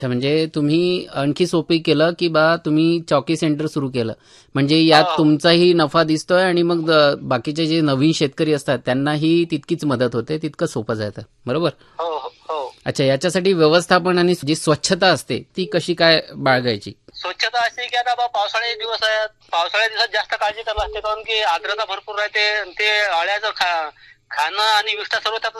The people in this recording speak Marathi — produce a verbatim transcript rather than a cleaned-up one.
म्हणजे तुम्ही आणखी सोपी केलं की बा तुम्ही चॉकी सेंटर सुरू केलं, म्हणजे यात हो तुमचाही नफा दिसतोय आणि मग द- बाकीचे जे नवीन शेतकरी असतात त्यांनाही तितकीच मदत होते, तितकं सोपं जातं. बरोबर. हो हो हो. अच्छा, याच्यासाठी व्यवस्थापन आणि जी स्वच्छता असते ती कशी काय बाळगायची? स्वच्छता अशी की आता बा पावसाळ्याचे दिवस आहेत, पावसाळ्या दिवसात जास्त काळजी करावी लागते, कारण की आर्द्रता भरपूर राहते आणि ते अळ्याचं खा खाणं आणि विष्ठा सर्व त्यात